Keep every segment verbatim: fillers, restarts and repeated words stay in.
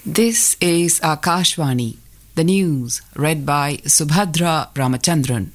This is Akashvani, the news read by Subhadra Ramachandran.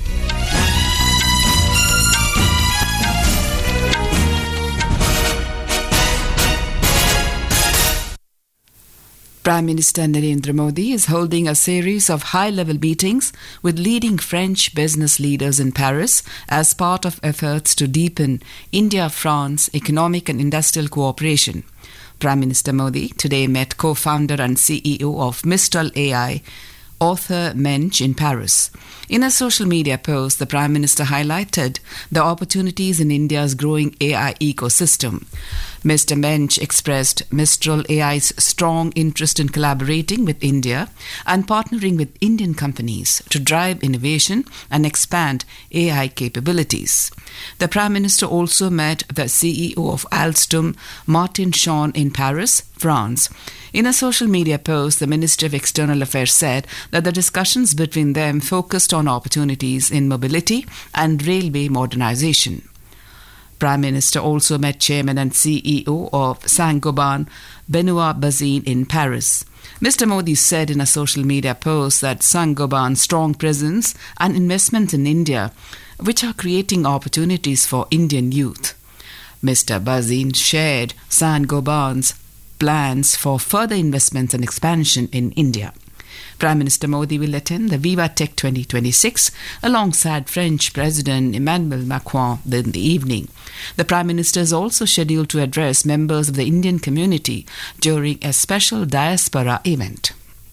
Prime Minister Narendra Modi is holding a series of high-level meetings with leading French business leaders in Paris as part of efforts to deepen India-France economic and industrial cooperation. Prime Minister Modi today met co-founder and C E O of Mistral A I, Arthur Mensch, in Paris. In a social media post, the Prime Minister highlighted the opportunities in India's growing A I ecosystem. Mister Mensch expressed Mistral A I's strong interest in collaborating with India and partnering with Indian companies to drive innovation and expand A I capabilities. The Prime Minister also met the C E O of Alstom, Martin Shawn, in Paris, France. In a social media post, the Ministry of External Affairs said that the discussions between them focused on opportunities in mobility and railway modernization. Prime Minister also met Chairman and C E O of Saint-Gobain, Benoit Bazin, in Paris. Mister Modi said in a social media post that Saint-Gobain's strong presence and investments in India, which are creating opportunities for Indian youth. Mister Bazin shared Saint-Gobain's plans for further investments and expansion in India. Prime Minister Modi will attend the Viva Tech twenty twenty-six alongside French President Emmanuel Macron in the evening. The Prime Minister is also scheduled to address members of the Indian community during a special diaspora event.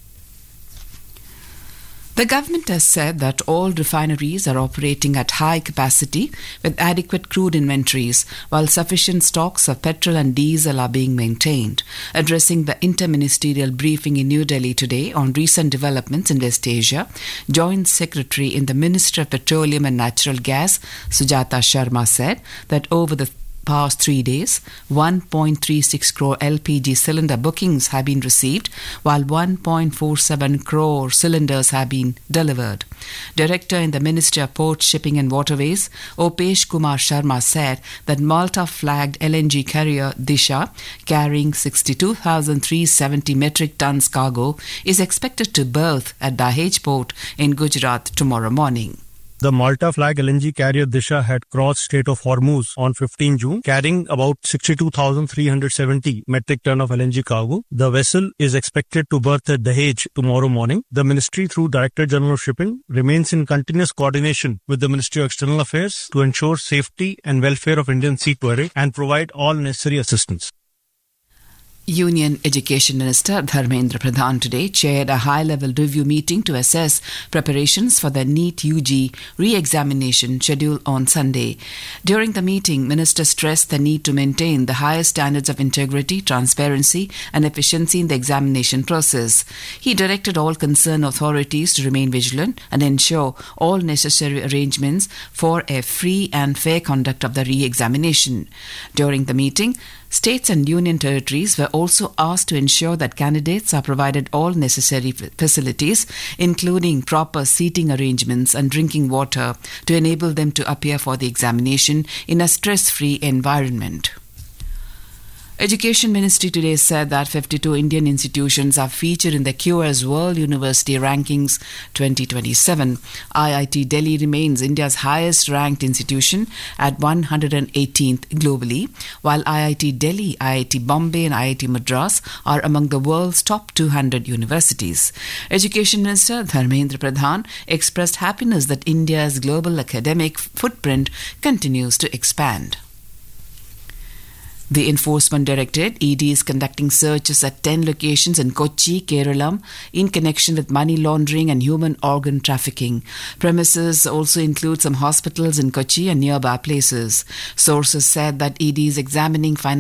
The government has said that all refineries are operating at high capacity with adequate crude inventories, while sufficient stocks of petrol and diesel are being maintained. Addressing the interministerial briefing in New Delhi today on recent developments in West Asia, Joint Secretary in the Ministry of Petroleum and Natural Gas, Sujata Sharma, said that over the past three days, one point three six crore L P G cylinder bookings have been received, while one point four seven crore cylinders have been delivered. Director in the Ministry of Port, Shipping and Waterways, Opesh Kumar Sharma, said that Malta-flagged L N G carrier Disha, carrying sixty-two thousand three hundred seventy metric tons cargo, is expected to berth at Dahej port in Gujarat tomorrow morning. The Malta flag L N G carrier Disha had crossed Strait of Hormuz on fifteenth June, carrying about sixty-two thousand three hundred seventy metric ton of L N G cargo. The vessel is expected to berth at Dahej tomorrow morning. The Ministry, through Director General of Shipping, remains in continuous coordination with the Ministry of External Affairs to ensure safety and welfare of Indian seafaring and provide all necessary assistance. Union Education Minister Dharmendra Pradhan today chaired a high-level review meeting to assess preparations for the NEET U G re-examination scheduled on Sunday. During the meeting, Minister stressed the need to maintain the highest standards of integrity, transparency and efficiency in the examination process. He directed all concerned authorities to remain vigilant and ensure all necessary arrangements for a free and fair conduct of the re-examination. During the meeting, states and union territories were also asked to ensure that candidates are provided all necessary facilities, including proper seating arrangements and drinking water, to enable them to appear for the examination in a stress-free environment. Education Ministry today said that fifty-two Indian institutions are featured in the Q S World University Rankings twenty twenty-seven. I I T Delhi remains India's highest ranked institution at one hundred eighteenth globally, while I I T Delhi, I I T Bombay and I I T Madras are among the world's top two hundred universities. Education Minister Dharmendra Pradhan expressed happiness that India's global academic footprint continues to expand. The Enforcement Directorate, E D, is conducting searches at ten locations in Kochi, Kerala, in connection with money laundering and human organ trafficking. Premises also include some hospitals in Kochi and nearby places. Sources said that E D is examining financial